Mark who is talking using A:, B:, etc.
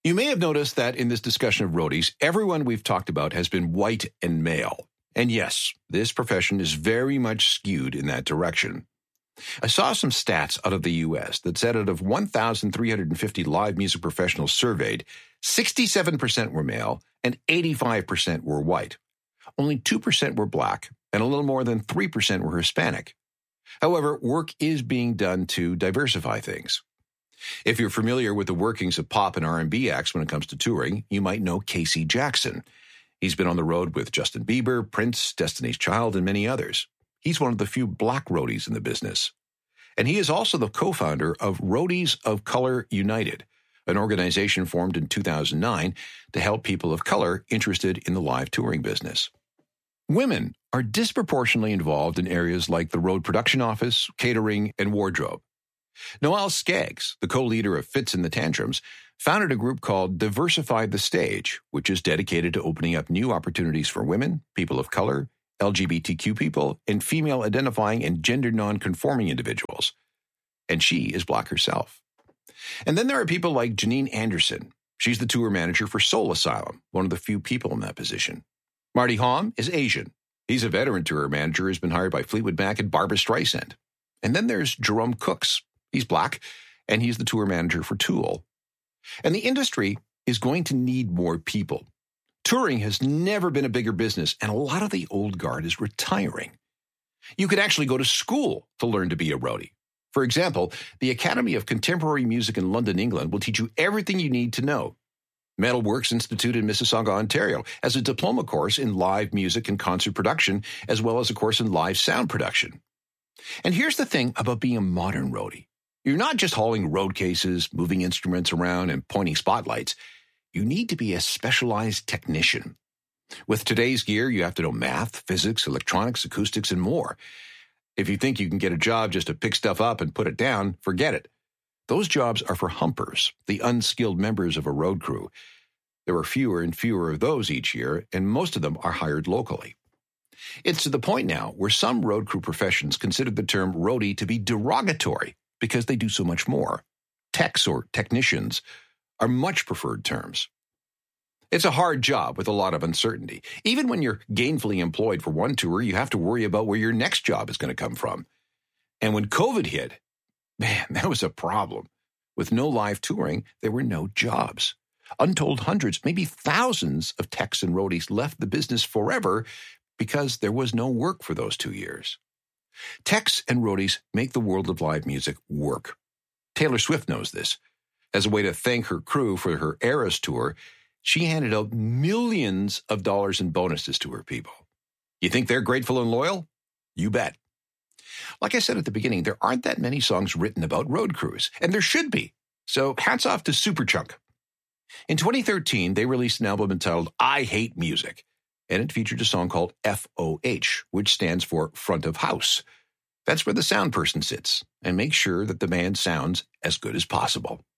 A: You may have noticed that in this discussion of roadies, everyone we've talked about has been white and male. And yes, this profession is very much skewed in that direction. I saw some stats out of the U.S. that said out of 1,350 live music professionals surveyed, 67% were male and 85% were white. Only 2% were black, and a little more than 3% were Hispanic. However, work is being done to diversify things. If you're familiar with the workings of pop and R&B acts when it comes to touring, you might know Casey Jackson. He's been on the road with Justin Bieber, Prince, Destiny's Child, and many others. He's one of the few black roadies in the business. And he is also the co-founder of Roadies of Color United, an organization formed in 2009 to help people of color interested in the live touring business. Women are disproportionately involved in areas like the road production office, catering, and wardrobe. Noelle Skaggs, the co-leader of Fits and the Tantrums, founded a group called Diversify the Stage, which is dedicated to opening up new opportunities for women, people of color, LGBTQ people, and female-identifying and gender non-conforming individuals. And she is black herself. And then there are people like Janine Anderson. She's the tour manager for Soul Asylum, one of the few people in that position. Marty Hom is Asian. He's a veteran tour manager who's been hired by Fleetwood Mac and Barbra Streisand. And then there's Jerome Cooks. He's black, and he's the tour manager for Tool. And the industry is going to need more people. Touring has never been a bigger business, and a lot of the old guard is retiring. You could actually go to school to learn to be a roadie. For example, the Academy of Contemporary Music in London, England, will teach you everything you need to know. Metalworks Institute in Mississauga, Ontario, has a diploma course in live music and concert production, as well as a course in live sound production. And here's the thing about being a modern roadie. You're not just hauling road cases, moving instruments around, and pointing spotlights. You need to be a specialized technician. With today's gear, you have to know math, physics, electronics, acoustics, and more. If you think you can get a job just to pick stuff up and put it down, forget it. Those jobs are for humpers, the unskilled members of a road crew. There are fewer and fewer of those each year, and most of them are hired locally. It's to the point now where some road crew professions consider the term roadie to be derogatory because they do so much more. Techs or technicians are much preferred terms. It's a hard job with a lot of uncertainty. Even when you're gainfully employed for one tour, you have to worry about where your next job is going to come from. And when COVID hit, man, that was a problem. With no live touring, there were no jobs. Untold hundreds, maybe thousands of techs and roadies left the business forever because there was no work for those 2 years. Techs and roadies make the world of live music work. Taylor Swift knows this. As a way to thank her crew for her Eras tour, she handed out millions of dollars in bonuses to her people. You think they're grateful and loyal? You bet. Like I said at the beginning, there aren't that many songs written about road crews, and there should be. So hats off to Superchunk. In 2013, they released an album entitled I Hate Music, and it featured a song called FOH, which stands for Front of House. That's where the sound person sits and makes sure that the band sounds as good as possible.